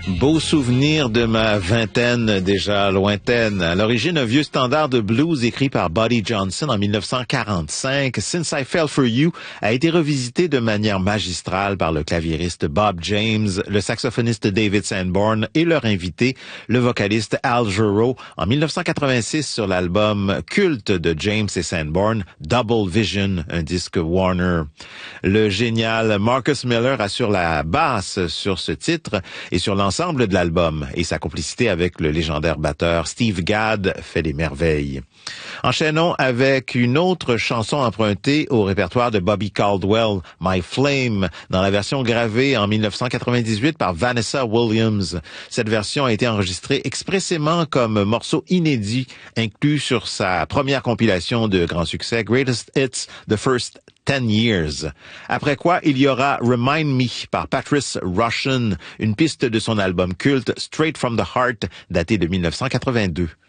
Beau souvenir de ma vingtaine déjà lointaine. À l'origine, un vieux standard de blues écrit par Buddy Johnson en 1945, Since I Fell for You a été revisité de manière magistrale par le claviériste Bob James, le saxophoniste David Sanborn et leur invité, le vocaliste Al Jarreau, en 1986 sur l'album culte de James et Sanborn, Double Vision, un disque Warner. Le génial Marcus Miller assure la basse sur ce titre et sur l'ensemble de l'album, et sa complicité avec le légendaire batteur Steve Gadd fait des merveilles. Enchaînons avec une autre chanson empruntée au répertoire de Bobby Caldwell, My Flame, dans la version gravée en 1998 par Vanessa Williams. Cette version a été enregistrée expressément comme morceau inédit, inclus sur sa première compilation de grand succès, Greatest Hits, The First 10 Years. Après quoi, il y aura Remind Me par Patrice Rushen, une piste de son album culte Straight from the Heart, daté de 1982.